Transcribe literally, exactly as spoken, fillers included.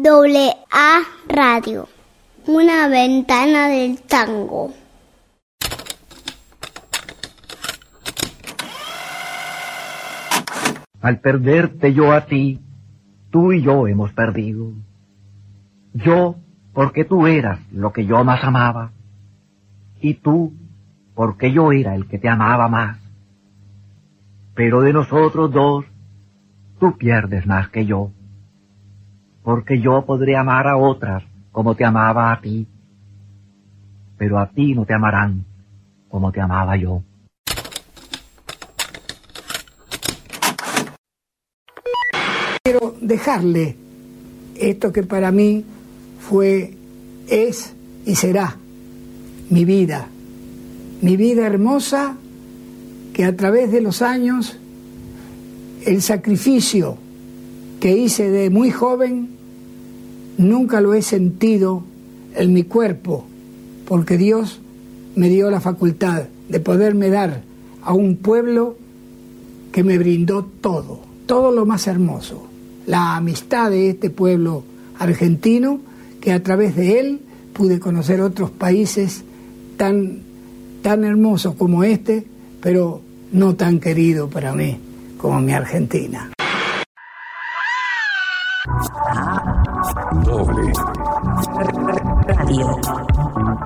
Doble A Radio, una ventana del tango. Al perderte yo a ti, tú y yo hemos perdido. Yo, porque tú eras lo que yo más amaba, y tú, porque yo era el que te amaba más. Pero de nosotros dos, tú pierdes más que yo, porque yo podré amar a otras como te amaba a ti, pero a ti no te amarán como te amaba yo. Quiero dejarle esto que para mí fue, es y será mi vida, mi vida hermosa, que a través de los años, el sacrificio que hice de muy joven, nunca lo he sentido en mi cuerpo, porque Dios me dio la facultad de poderme dar a un pueblo que me brindó todo, todo lo más hermoso, la amistad de este pueblo argentino, que a través de él pude conocer otros países tan, tan hermosos como este, pero no tan querido para mí como mi Argentina. Doble Radio.